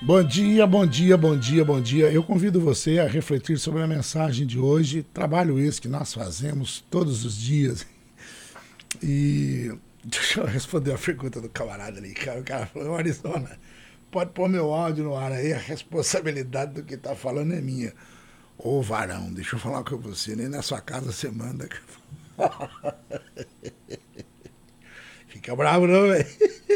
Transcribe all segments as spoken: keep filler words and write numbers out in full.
Bom dia, bom dia, bom dia, bom dia. Eu convido você a refletir sobre a mensagem de hoje. Trabalho esse que nós fazemos todos os dias. E deixa eu responder a pergunta do camarada ali. Cara. O cara falou, Arizona, pode pôr meu áudio no ar aí, a responsabilidade do que tá falando é minha. Ô varão, deixa eu falar com você, nem na sua casa você manda. Fica bravo não, velho.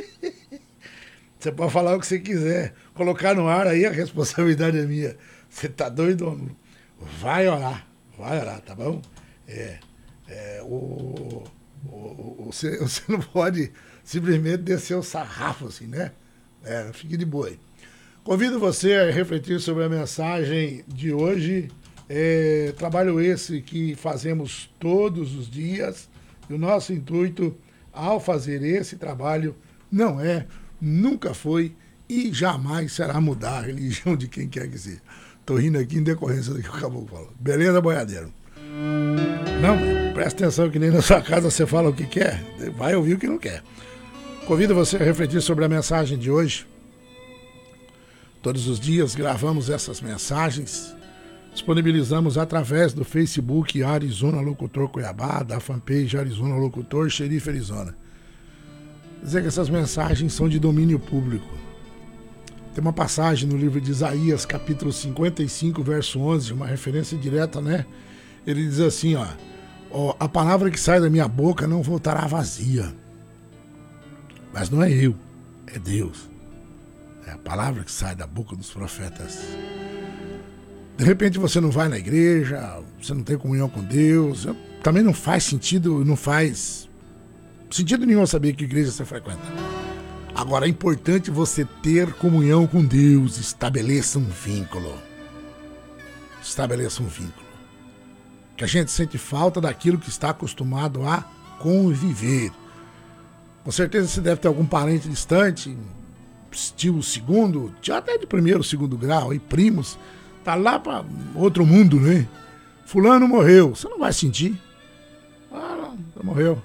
Você pode falar o que você quiser. Colocar no ar aí, a responsabilidade é minha. Você tá doido, homem? Vai orar. Vai orar, tá bom? É. é o, o, o, você, você não pode simplesmente descer o sarrafo assim, né? É, fique de boa aí. Convido você a refletir sobre a mensagem de hoje. É, trabalho esse que fazemos todos os dias. E o nosso intuito, ao fazer esse trabalho, não é, nunca foi e jamais será mudar a religião de quem quer que seja. Tô rindo aqui em decorrência do que o Caboclo falou. Beleza, boiadeiro? Não, presta atenção que nem na sua casa você fala o que quer, vai ouvir o que não quer. Convido você a refletir sobre a mensagem de hoje. Todos os dias gravamos essas mensagens, disponibilizamos através do Facebook Arizona Locutor Cuiabá, da fanpage Arizona Locutor Xerife Arizona. Dizer que essas mensagens são de domínio público. Tem uma passagem no livro de Isaías, capítulo cinquenta e cinco, verso onze, uma referência direta, né? Ele diz assim, ó, ó, a palavra que sai da minha boca não voltará vazia. Mas não é eu, é Deus. É a palavra que sai da boca dos profetas. De repente você não vai na igreja, você não tem comunhão com Deus, também não faz sentido, não faz sentido nenhum saber que igreja você frequenta. Agora é importante você ter comunhão com Deus, estabeleça um vínculo. Estabeleça um vínculo. Que a gente sente falta daquilo que está acostumado a conviver. Com certeza você deve ter algum parente distante, tio segundo, até de primeiro, segundo grau, e primos, tá lá para outro mundo, né? Fulano morreu, você não vai sentir. Ah, não, morreu.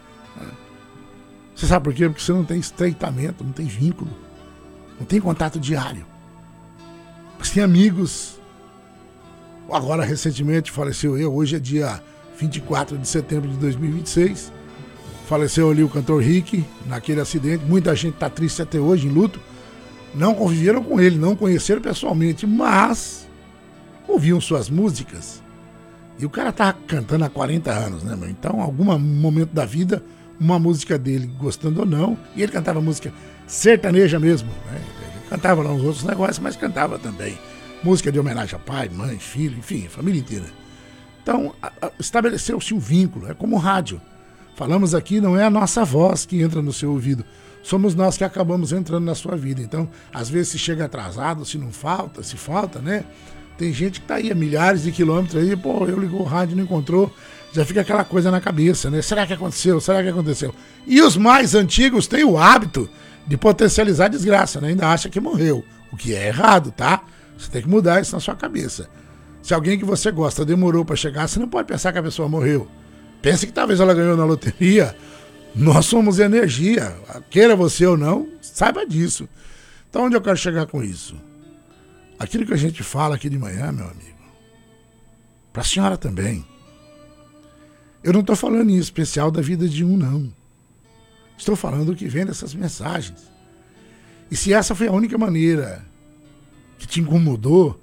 Você sabe por quê? Porque você não tem estreitamento, não tem vínculo, não tem contato diário. Você tem amigos. Agora, recentemente, faleceu eu, hoje é dia vinte e quatro de setembro de dois mil e vinte e seis. Faleceu ali o cantor Rick, naquele acidente. Muita gente está triste até hoje, em luto. Não conviveram com ele, não conheceram pessoalmente, mas ouviam suas músicas. E o cara tá cantando há quarenta anos, né, meu? Então, em algum momento da vida, uma música dele, gostando ou não, e ele cantava música sertaneja mesmo, né? Ele cantava lá uns outros negócios, mas cantava também música de homenagem a pai, mãe, filho, enfim, a família inteira. Então, estabeleceu-se um vínculo, é como o rádio. Falamos aqui, não é a nossa voz que entra no seu ouvido, somos nós que acabamos entrando na sua vida. Então, às vezes se chega atrasado, se não falta, se falta, né? Tem gente que tá aí a milhares de quilômetros aí, pô, eu ligou o rádio e não encontrou, já fica aquela coisa na cabeça, né? Será que aconteceu? Será que aconteceu? E os mais antigos têm o hábito de potencializar a desgraça, né? Ainda acha que morreu, o que é errado, tá? Você tem que mudar isso na sua cabeça. Se alguém que você gosta demorou para chegar, você não pode pensar que a pessoa morreu. Pense que talvez ela ganhou na loteria. Nós somos energia, queira você ou não, saiba disso. Então onde eu quero chegar com isso? Aquilo que a gente fala aqui de manhã, meu amigo, para a senhora também. Eu não estou falando em especial da vida de um, não. Estou falando do que vem dessas mensagens. E se essa foi a única maneira que te incomodou,